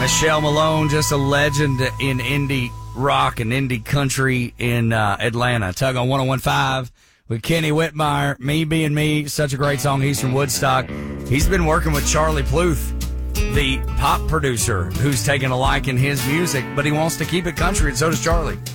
Michelle Malone, just a legend in indie rock and indie country in Atlanta. Tug on 101.5 with Kenny Whitmire. Me Being Me, such a great song. He's from Woodstock. He's been working with Charlie Pluth, the pop producer, who's taken a like in his music, but he wants to keep it country, and so does Charlie.